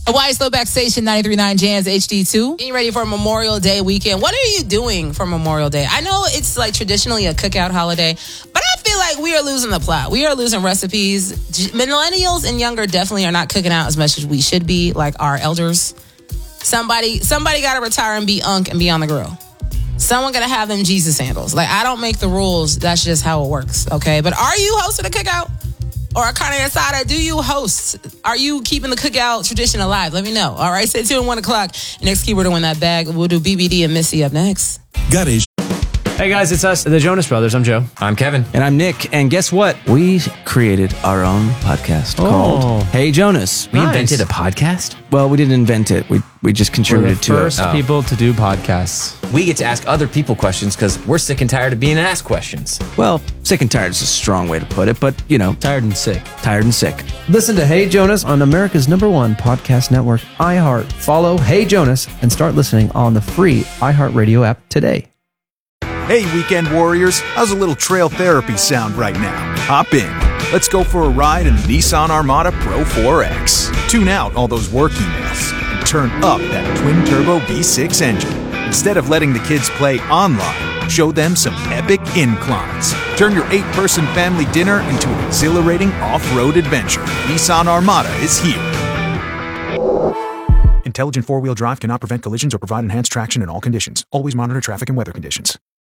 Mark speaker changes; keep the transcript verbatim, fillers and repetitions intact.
Speaker 1: Hawaii Slowback Station, ninety-three point nine Jams H D two. Getting ready for Memorial Day weekend. What are you doing for Memorial Day? I know it's like traditionally a cookout holiday, but I feel like we are losing the plot. We are losing recipes. Millennials and younger definitely are not cooking out as much as we should be, like our elders. Somebody somebody got to retire and be unk and be on the grill. Someone got to have them Jesus sandals. Like, I don't make the rules. That's just how it works, okay? But are you hosting a cookout? Or a carne asada? Do you host? Are you keeping the cookout tradition alive? Let me know. All right, stay tuned. One o'clock. Next keyword to win that bag. We'll do B B D and Missy up next.
Speaker 2: Got it.
Speaker 3: Hey guys, it's us, the Jonas Brothers. I'm Joe.
Speaker 4: I'm Kevin.
Speaker 5: And I'm Nick. And guess what? We created our own podcast
Speaker 3: Oh.
Speaker 5: called Hey Jonas.
Speaker 4: We
Speaker 3: Nice.
Speaker 4: invented a podcast?
Speaker 5: Well, we didn't invent it. We we just
Speaker 3: We're the
Speaker 5: contributed to
Speaker 3: first
Speaker 5: it.
Speaker 4: Oh.
Speaker 3: people to do podcasts.
Speaker 4: We get to ask other people questions because we're sick and tired of being asked questions.
Speaker 5: Well, sick and tired is a strong way to put it, but, you know,
Speaker 3: Tired and sick.
Speaker 5: tired and sick.
Speaker 6: Listen to Hey Jonas on America's number one podcast network, iHeart. Follow Hey Jonas and start listening on the free iHeartRadio app today.
Speaker 7: Hey, weekend warriors, how's a little trail therapy sound right now? Hop in. Let's go for a ride in the Nissan Armada Pro four X. Tune out all those work emails and turn up that twin-turbo V six engine. Instead of letting the kids play online, show them some epic inclines. Turn your eight-person family dinner into an exhilarating off-road adventure. Nissan Armada is here. Intelligent four-wheel drive cannot prevent collisions or provide enhanced traction in all conditions. Always monitor traffic and weather conditions.